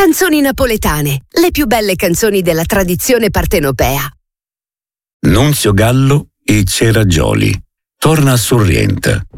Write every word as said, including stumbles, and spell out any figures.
Canzoni napoletane, le più belle canzoni della tradizione partenopea. Nunzio Gallo e Ceragioli. Torna a Sorrento.